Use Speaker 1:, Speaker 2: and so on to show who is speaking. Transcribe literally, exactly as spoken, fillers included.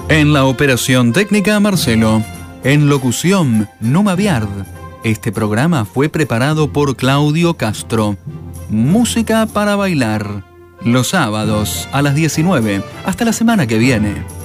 Speaker 1: En la operación técnica, Marcelo. En locución, Numa Biard. Este programa fue preparado por Claudio Castro. Música para bailar. Los sábados a las diecinueve. Hasta la semana que viene.